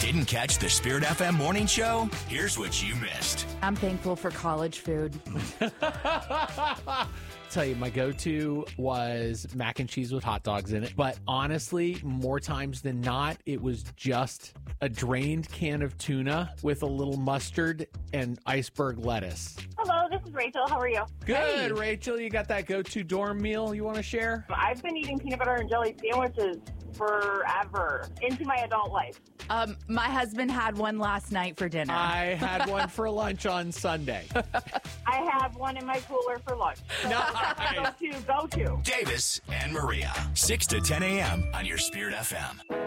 Didn't catch the Spirit FM morning show? Here's what you missed. I'm thankful for college food. Tell you, my go-to was mac and cheese with hot dogs in it. But honestly, more times than not, it was just a drained can of tuna with a little mustard and iceberg lettuce. Hello, this is Rachel. How are you? Good, Hey. Rachel. You got that go-to dorm meal you want to share? I've been eating peanut butter and jelly sandwiches forever into my adult life. My husband had one last night for dinner. I had one for lunch on Sunday. I have one in my cooler for lunch. Nice. Go to. Davis and Maria, 6 to 10 a.m. on your Spirit FM.